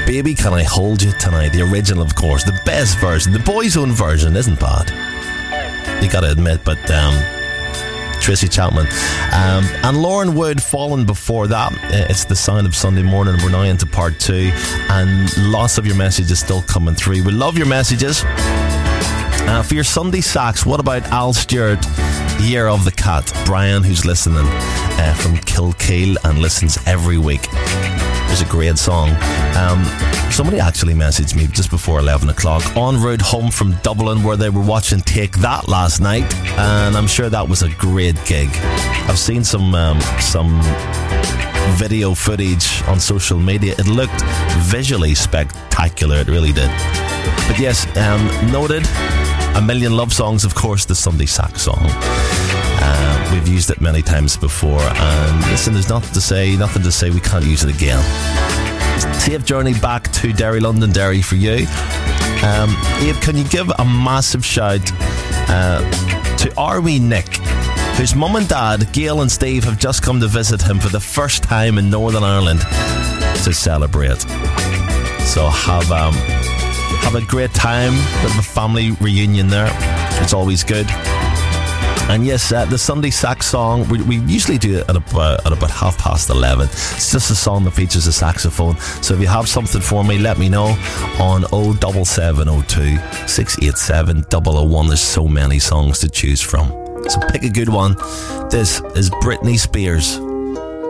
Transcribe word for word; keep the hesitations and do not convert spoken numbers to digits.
Baby Can I Hold You Tonight, the original, of course, the best version. The Boys' Own version isn't bad, you gotta admit, but um, Tracy Chapman. Um, and Lauren Wood, Fallen before that. It's the sound of Sunday morning. We're now into part two, and lots of your messages still coming through. We love your messages. Uh, for your Sunday Sax, what about Al Stewart, Year of the Cat? Brian, who's listening uh, from Kilkeel and listens every week. It's a great song. Um, somebody actually messaged me just before eleven o'clock en route home from Dublin, where they were watching Take That last night, and I'm sure that was a great gig. I've seen some um, some video footage on social media. It looked visually spectacular, it really did. But yes, um, noted. A Million Love Songs, of course, the Sunday Sax song. Uh, we've used it many times before, and listen, there's nothing to say, nothing to say we can't use it again. Safe journey back to Derry, Londonderry for you. Um, Abe, can you give a massive shout uh, to our wee Nick, whose mum and dad, Gail and Steve, have just come to visit him for the first time in Northern Ireland to celebrate. So have um, have a great time with the family reunion there. It's always good. And yes, uh, the Sunday Sax song, we, we usually do it at about, at about half past eleven. It's just a song that features a saxophone. So if you have something for me, let me know on oh seven seven oh two, six eight seven, oh oh one. There's so many songs to choose from. So pick a good one. This is Britney Spears.